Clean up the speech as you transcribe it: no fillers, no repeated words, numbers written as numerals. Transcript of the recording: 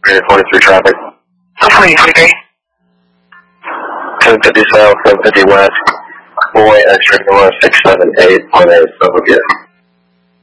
43 traffic. 43. 1050 south, 750 west. We'll wait extra north 678 on a Silvergate.